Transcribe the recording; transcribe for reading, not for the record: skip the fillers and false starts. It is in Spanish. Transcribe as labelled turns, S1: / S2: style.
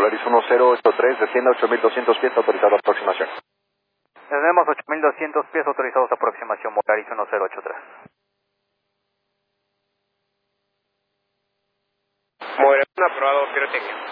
S1: Volaris 1083, desciende a 8200 pies, autorizado aproximación.
S2: Tenemos 8200 pies autorizados a aproximación, Volaris 1083.
S3: Moderación aprobado, pirotecnia.